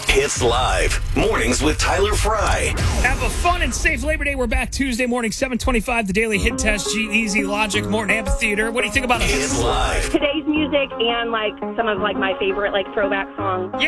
Hits Live. Mornings with Tyler Fry. Have a fun and safe Labor Day. We're back Tuesday morning, 7:25. The Daily Hit Test, G-Eazy, Logic, Morton Amphitheater. What do you think about Hits Live. Today's music and some of my favorite throwback songs. Yeah,